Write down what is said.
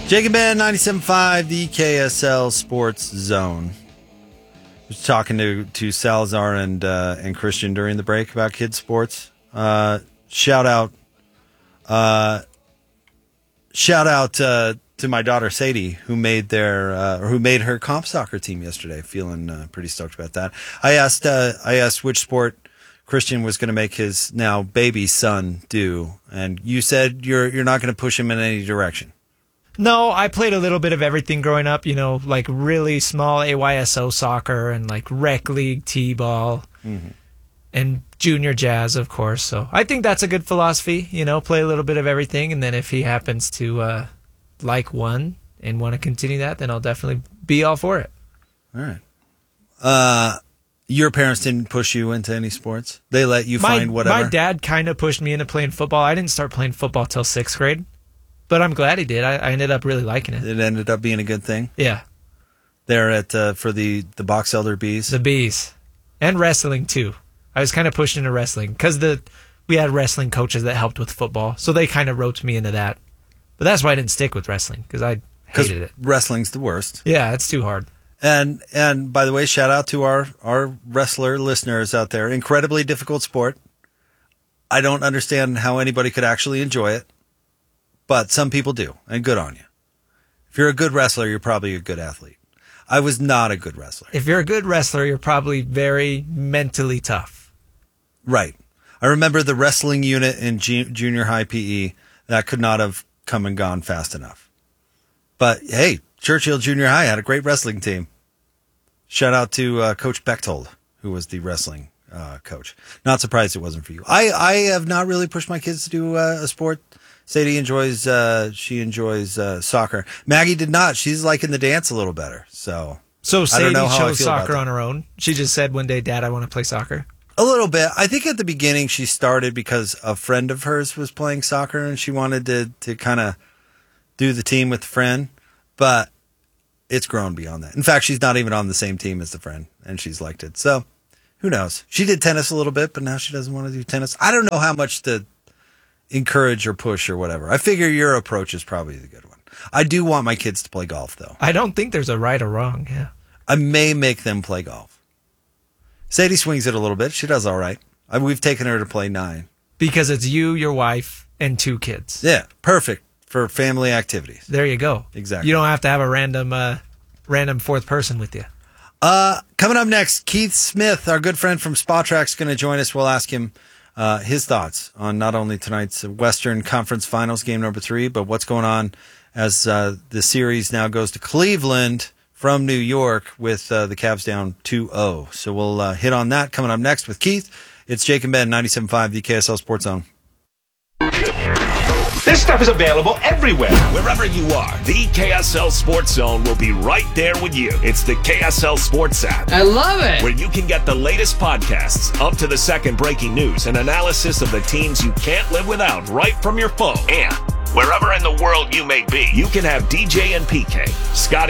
Jake and Ben, 97.5, the KSL Sports Zone. I was talking to Salazar and Christian during the break about kids' sports. Shout out to my daughter Sadie, who made her comp soccer team yesterday. Feeling pretty stoked about that. I asked which sport Christian was going to make his now baby son do, and you said you're not going to push him in any direction. No, I played a little bit of everything growing up, like really small AYSO soccer and like rec league T-ball and junior jazz, of course. So I think that's a good philosophy, play a little bit of everything. And then if he happens to like one and want to continue that, then I'll definitely be all for it. All right. Your parents didn't push you into any sports? They let you find whatever? My dad kind of pushed me into playing football. I didn't start playing football till 6th grade. But I'm glad he did. I ended up really liking it. It ended up being a good thing? Yeah. There at for the Box Elder Bees? The Bees. And wrestling, too. I was kind of pushed into wrestling because we had wrestling coaches that helped with football. So they kind of roped me into that. But that's why I didn't stick with wrestling, because I hated it. Wrestling's the worst. Yeah, it's too hard. And by the way, shout out to our wrestler listeners out there. Incredibly difficult sport. I don't understand how anybody could actually enjoy it. But some people do, and good on you. If you're a good wrestler, you're probably a good athlete. I was not a good wrestler. If you're a good wrestler, you're probably very mentally tough. Right. I remember the wrestling unit in junior high PE that could not have come and gone fast enough. But hey, Churchill Junior High had a great wrestling team. Shout out to Coach Bechtold, who was the wrestling coach. Not surprised it wasn't for you. I have not really pushed my kids to do a sport. Sadie enjoys soccer. Maggie did not. She's liking the dance a little better. So Sadie chose soccer on her own. She just said one day, "Dad, I want to play soccer." A little bit. I think at the beginning she started because a friend of hers was playing soccer and she wanted to kind of do the team with the friend. But it's grown beyond that. In fact, she's not even on the same team as the friend, and she's liked it. So who knows? She did tennis a little bit, but now she doesn't want to do tennis. I don't know how much to encourage or push or whatever. I figure your approach is probably the good one. I do want my kids to play golf, though. I don't think there's a right or wrong, yeah. I may make them play golf. Sadie swings it a little bit. She does all right. We've taken her to play 9. Because it's you, your wife, and 2 kids. Yeah, perfect for family activities. There you go. Exactly. You don't have to have a random fourth person with you. Coming up next, Keith Smith, our good friend from Spa Track, is going to join us. We'll ask him his thoughts on not only tonight's Western Conference Finals game number 3, but what's going on as the series now goes to Cleveland from New York with the Cavs down 2-0. So we'll hit on that coming up next with Keith. It's Jake and Ben, 97.5, the KSL Sports Zone. This stuff is available everywhere. Wherever you are, the KSL Sports Zone will be right there with you. It's the KSL Sports app. I love it. Where you can get the latest podcasts, up to the second breaking news, and analysis of the teams you can't live without right from your phone. And wherever in the world you may be, you can have DJ and PK, Scotty